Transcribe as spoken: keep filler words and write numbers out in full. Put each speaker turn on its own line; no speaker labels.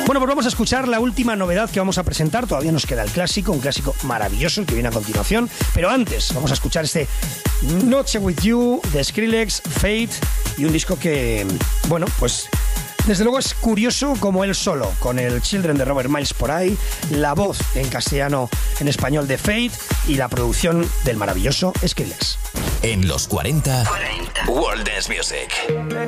Bueno, pues vamos a escuchar la última novedad que vamos a presentar. Todavía nos queda el clásico, un clásico maravilloso, el que viene a continuación. Pero antes, vamos a escuchar este Noche With You de Skrillex, Fate, y un disco que, bueno, pues desde luego es curioso como él solo, con el Children de Robert Miles por ahí, la voz en castellano, en español de Fate y la producción del maravilloso Skrillex.
En los cuarenta, World Dance Music.